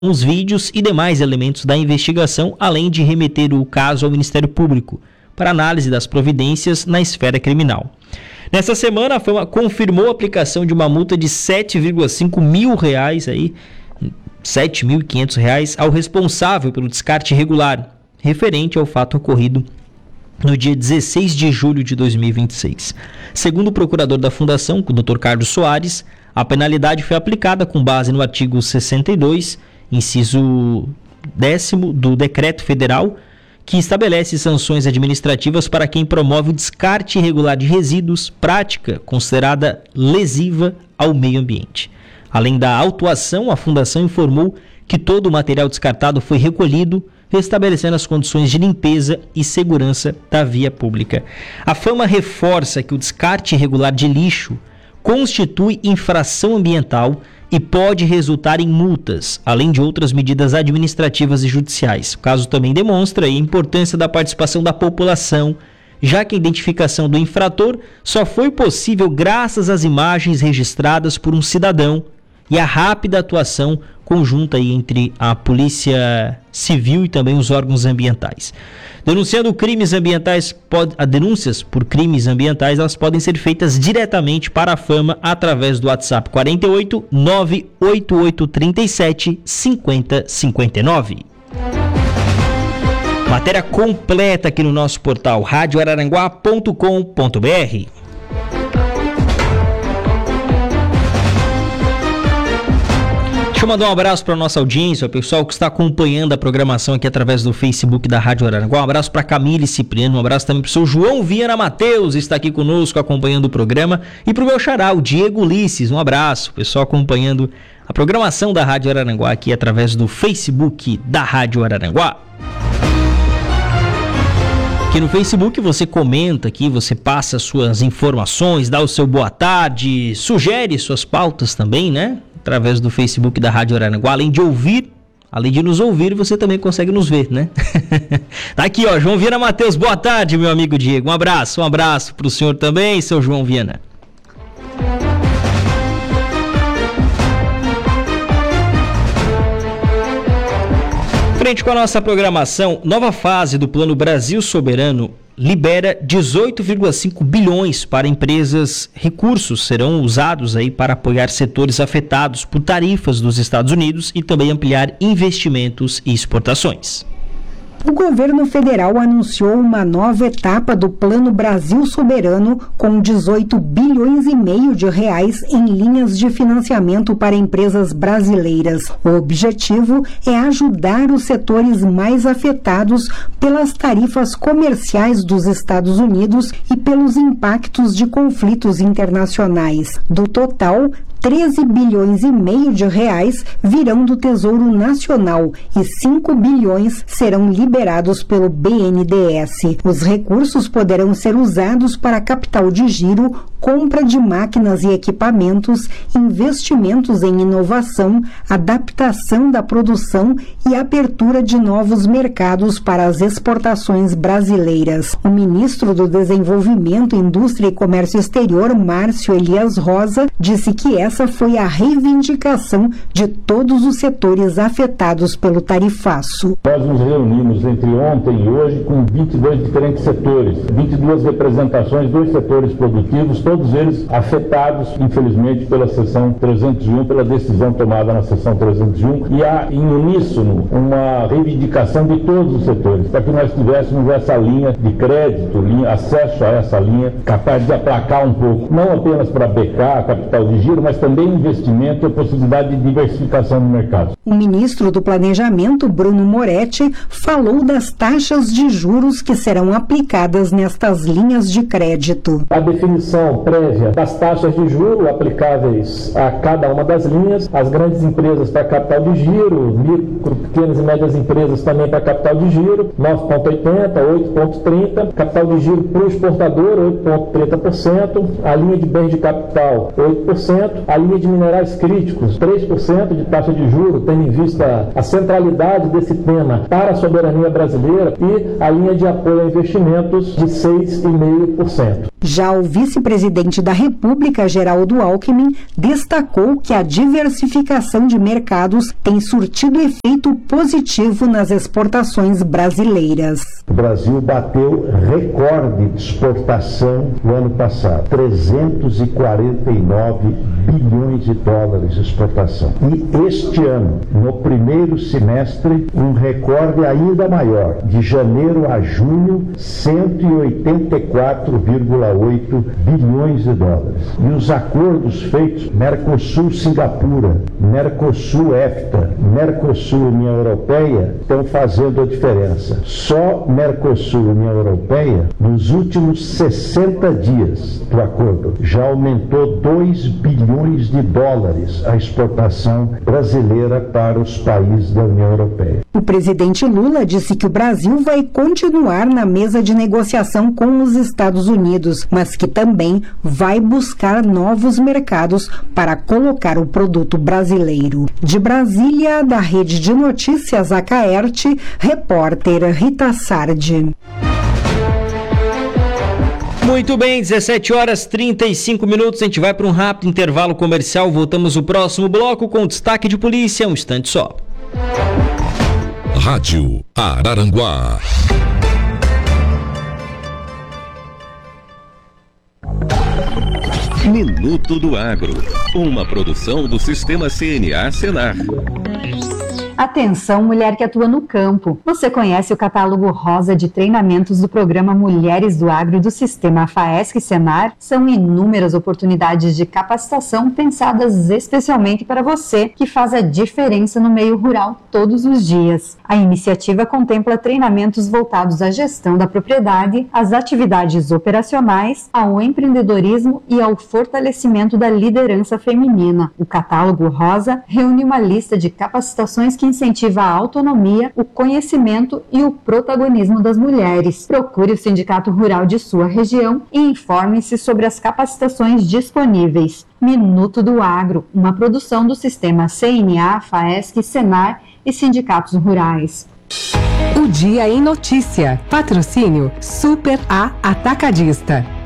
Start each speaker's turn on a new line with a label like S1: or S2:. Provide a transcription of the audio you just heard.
S1: os vídeos e demais elementos da investigação, além de remeter o caso ao Ministério Público para análise das providências na esfera criminal. Nessa semana, a Fama confirmou a aplicação de uma multa de R$ 7,5 mil, R$ 7.500, ao responsável pelo descarte irregular, referente ao fato ocorrido no dia 16 de julho de 2026. Segundo o procurador da Fundação, o Dr. Carlos Soares, a penalidade foi aplicada com base no artigo 62, inciso 10º do Decreto Federal, que estabelece sanções administrativas para quem promove o descarte irregular de resíduos, prática considerada lesiva ao meio ambiente. Além da autuação, a Fundação informou que todo o material descartado foi recolhido, restabelecendo as condições de limpeza e segurança da via pública. A Fama reforça que o descarte irregular de lixo constitui infração ambiental e pode resultar em multas, além de outras medidas administrativas e judiciais. O caso também demonstra a importância da participação da população, já que a identificação do infrator só foi possível graças às imagens registradas por um cidadão e a rápida atuação conjunta aí entre a Polícia Civil e também os órgãos ambientais. Denunciando crimes ambientais, denúncias por crimes ambientais, elas podem ser feitas diretamente para a Fama através do WhatsApp 48 98837 5059. Matéria completa aqui no nosso portal radioararanguá.com.br. Deixa eu mandar um abraço para a nossa audiência, o pessoal que está acompanhando a programação aqui através do Facebook da Rádio Araranguá. Um abraço para Camille Cipriano, um abraço também para o seu João Viana Mateus, está aqui conosco acompanhando o programa. E para o meu xará, o Diego Ulisses, um abraço, pessoal acompanhando a programação da Rádio Araranguá aqui através do Facebook da Rádio Araranguá. Aqui no Facebook você comenta aqui, você passa suas informações, dá o seu boa tarde, sugere suas pautas também, né? Através do Facebook da Rádio Araranguá, além de nos ouvir, você também consegue nos ver, né? Tá aqui, ó, João Viana Mateus, boa tarde, meu amigo Diego, um abraço pro senhor também, seu João Viana. Frente com a nossa programação, nova fase do Plano Brasil Soberano libera 18,5 bilhões para empresas. Recursos serão usados aí para apoiar setores afetados por tarifas dos Estados Unidos e também ampliar investimentos e exportações.
S2: O governo federal anunciou uma nova etapa do Plano Brasil Soberano com 18 bilhões e meio de reais em linhas de financiamento para empresas brasileiras. O objetivo é ajudar os setores mais afetados pelas tarifas comerciais dos Estados Unidos e pelos impactos de conflitos internacionais. Do total, 13 bilhões e meio de reais virão do Tesouro Nacional e 5 bilhões serão liberados pelo BNDES. Os recursos poderão ser usados para capital de giro, compra de máquinas e equipamentos, investimentos em inovação, adaptação da produção e abertura de novos mercados para as exportações brasileiras. O ministro do Desenvolvimento, Indústria e Comércio Exterior, Márcio Elias Rosa, disse que essa foi a reivindicação de todos os setores afetados pelo tarifaço.
S3: Nós nos reunimos entre ontem e hoje com 22 diferentes setores, 22 representações dos setores produtivos, todos eles afetados, infelizmente, pela seção 301, pela decisão tomada na seção 301, e há, em uníssono, uma reivindicação de todos os setores, para que nós tivéssemos essa linha de crédito, acesso a essa linha, capaz de aplacar um pouco, não apenas para BK, capital de giro, mas também investimento e a possibilidade de diversificação no mercado.
S2: O ministro do Planejamento, Bruno Moretti, falou das taxas de juros que serão aplicadas nestas linhas de crédito.
S4: A definição prévia das taxas de juros aplicáveis a cada uma das linhas, as grandes empresas para capital de giro, micro, pequenas e médias empresas também para capital de giro, 9,80%, 8,30%, capital de giro para o exportador, 8,30%, a linha de bens de capital, 8%, a linha de minerais críticos, 3% de taxa de juros, tendo em vista a centralidade desse tema para a soberania brasileira, e a linha de apoio a investimentos de 6,5%.
S2: Já o vice-presidente da República, Geraldo Alckmin, destacou que a diversificação de mercados tem surtido efeito positivo nas exportações brasileiras.
S5: O Brasil bateu recorde de exportação no ano passado, 349 bilhões de dólares de exportação. E este ano, no primeiro semestre, um recorde ainda maior, de janeiro a junho, 184,8 bilhões de dólares. E os acordos feitos, Mercosul-Singapura, Mercosul-EFTA, Mercosul-União Europeia, estão fazendo a diferença. Só Mercosul-União Europeia, nos últimos 60 dias do acordo, já aumentou 2 bilhões de dólares a exportação brasileira para os países da União Europeia.
S2: O presidente Lula disse que o Brasil vai continuar na mesa de negociação com os Estados Unidos, mas que também vai buscar novos mercados para colocar o produto brasileiro. De Brasília, da Rede de Notícias Acaerte, repórter Rita Sardi.
S1: Muito bem, 17 horas 35 minutos, a gente vai para um rápido intervalo comercial, voltamos no próximo bloco com destaque de polícia, um instante só.
S6: Rádio Araranguá. Minuto do Agro, uma produção do Sistema CNA Senar.
S7: Atenção, mulher que atua no campo. Você conhece o catálogo rosa de treinamentos do programa Mulheres do Agro do Sistema FAESC Senar? São inúmeras oportunidades de capacitação pensadas especialmente para você, que faz a diferença no meio rural todos os dias. A iniciativa contempla treinamentos voltados à gestão da propriedade, às atividades operacionais, ao empreendedorismo e ao fortalecimento da liderança feminina. O catálogo rosa reúne uma lista de capacitações que incentiva a autonomia, o conhecimento e o protagonismo das mulheres. Procure o sindicato rural de sua região e informe-se sobre as capacitações disponíveis. Minuto do Agro, uma produção do Sistema CNA, FAESC, Senar e sindicatos rurais.
S8: O Dia em Notícia. Patrocínio Super A Atacadista.